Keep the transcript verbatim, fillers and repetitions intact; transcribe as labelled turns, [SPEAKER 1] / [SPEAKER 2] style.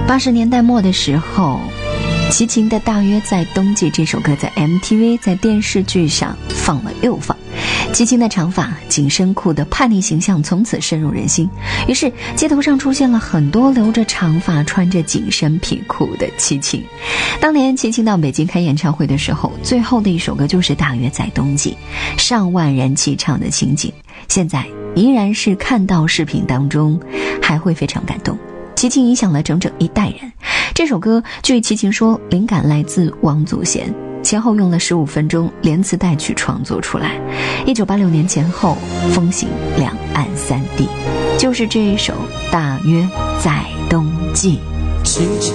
[SPEAKER 1] 八十年代末的时候，齐秦的《大约在冬季》这首歌在 M T V 在电视剧上放了又放，齐秦的长发紧身裤的叛逆形象从此深入人心，于是街头上出现了很多留着长发穿着紧身皮裤的齐秦。当年齐秦到北京开演唱会的时候，最后的一首歌就是《大约在冬季》，上万人齐唱的情景，现在依然是看到视频当中还会非常感动。齐秦影响了整整一代人。这首歌据齐秦说，灵感来自王祖贤，前后用了十五分钟连词带曲创作出来。一九八六年前后风行两岸三地，就是这一首《大约在冬季》。